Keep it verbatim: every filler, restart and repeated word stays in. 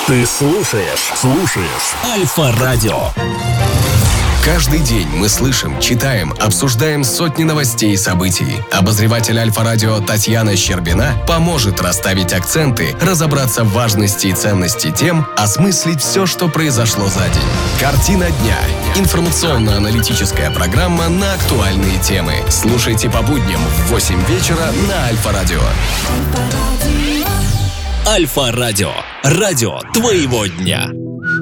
Ты слушаешь, слушаешь Альфа-радио. Каждый день мы слышим, читаем, обсуждаем сотни новостей и событий. Обозреватель Альфа-радио Татьяна Щербина поможет расставить акценты, разобраться в важности и ценности тем, осмыслить все, что произошло за день. Картина дня. Информационно-аналитическая программа на актуальные темы. Слушайте по будням в восемь вечера на Альфа-радио. Альфа-радио. Радио твоего дня.